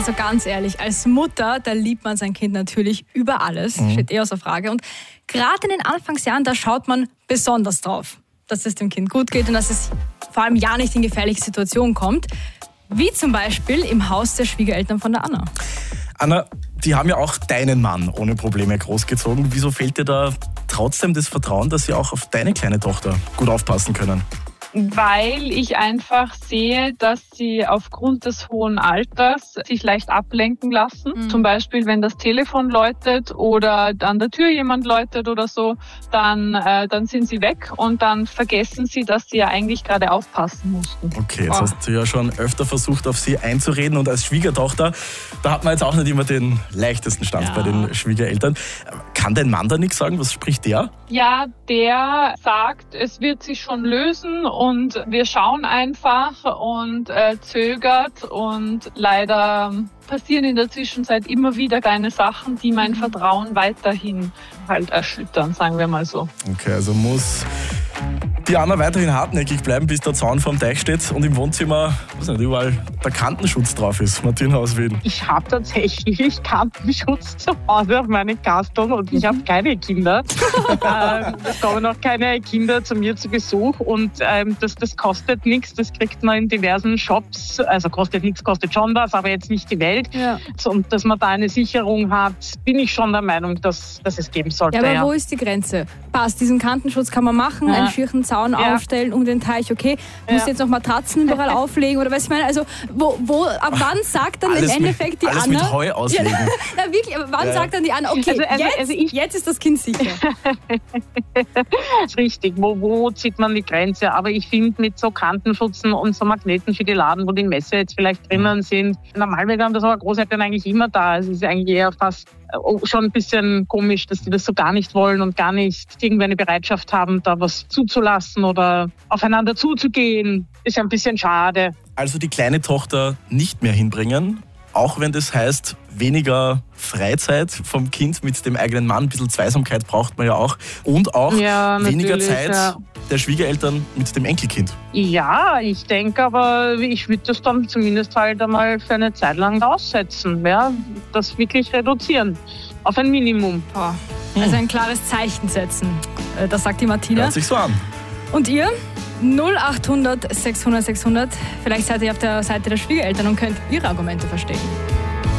Also ganz ehrlich, als Mutter, da liebt man sein Kind natürlich über alles, steht außer Frage. Und gerade in den Anfangsjahren, da schaut man besonders drauf, dass es dem Kind gut geht und dass es vor allem ja nicht in gefährliche Situationen kommt. Wie zum Beispiel im Haus der Schwiegereltern von der Anna. Anna, die haben ja auch deinen Mann ohne Probleme großgezogen. Wieso fehlt dir da trotzdem das Vertrauen, dass sie auch auf deine kleine Tochter gut aufpassen können? Weil ich einfach sehe, dass sie aufgrund des hohen Alters sich leicht ablenken lassen. Zum Beispiel, wenn das Telefon läutet oder an der Tür jemand läutet oder so, dann sind sie weg und dann vergessen sie, dass sie ja eigentlich gerade aufpassen mussten. Okay, jetzt hast du ja schon öfter versucht, auf sie einzureden und als Schwiegertochter, da hat man jetzt auch nicht immer den leichtesten Stand bei den Schwiegereltern. Kann dein Mann da nichts sagen? Was spricht der? Ja, der sagt, es wird sich schon lösen und wir schauen einfach und zögert und leider passieren in der Zwischenzeit immer wieder kleine Sachen, die mein Vertrauen weiterhin halt erschüttern, sagen wir mal so. Okay, also muss die Anna weiterhin hartnäckig bleiben, bis der Zaun vorm Teich steht und im Wohnzimmer, weiß nicht, überall der Kantenschutz drauf ist. Martina aus Wien. Ich habe tatsächlich Kantenschutz zu Hause auf meinen Kasteln und ich habe keine Kinder. Es kommen auch keine Kinder zu mir zu Besuch und das kostet nichts. Das kriegt man in diversen Shops. Also kostet nichts, kostet schon was, aber jetzt nicht die Welt. Ja. Und dass man da eine Sicherung hat, bin ich schon der Meinung, dass es geben sollte. Ja, aber wo ist die Grenze? Passt, diesen Kantenschutz kann man machen, einen schirchen Zaun aufstellen um den Teich, okay. Musst jetzt noch Matratzen überall auflegen oder was ich meine? Also ab wann sagt dann im Endeffekt die alles Anna... mit Heu auslegen. Ja, na wirklich, aber wann sagt dann die Anna, okay, jetzt ist das Kind sicher? Richtig, wo zieht man die Grenze? Aber ich finde, mit so Kantenschutzen und so Magneten für die Laden, wo die Messer jetzt vielleicht drinnen sind, normalerweise haben das aber Großeltern eigentlich immer da. Also es ist eigentlich eher fast schon ein bisschen komisch, dass die das so gar nicht wollen und gar nicht irgendwie eine Bereitschaft haben, da was zuzulassen oder aufeinander zuzugehen. Ist ja ein bisschen schade. Also die kleine Tochter nicht mehr hinbringen, auch wenn das heißt, weniger Freizeit vom Kind mit dem eigenen Mann, ein bisschen Zweisamkeit braucht man ja auch und auch weniger Zeit der Schwiegereltern mit dem Enkelkind. Ja, ich denke aber, ich würde das dann zumindest halt einmal für eine Zeit lang aussetzen, das wirklich reduzieren auf ein Minimum. Also ein klares Zeichen setzen, das sagt die Martina. Hört sich so an. Und ihr? 0800 600 600. Vielleicht seid ihr auf der Seite der Schwiegereltern und könnt ihre Argumente verstehen.